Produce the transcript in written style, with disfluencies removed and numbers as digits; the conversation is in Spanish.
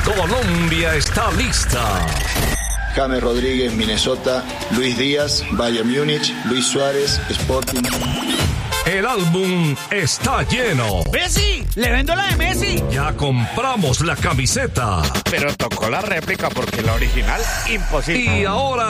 Colombia está lista. James Rodríguez, Minnesota. Luis Díaz, Bayern Múnich. Luis Suárez, Sporting. El álbum está lleno. ¡Messi! ¡Le vendo la de Messi! Ya compramos la camiseta. Pero tocó la réplica porque la original, imposible. Y ahora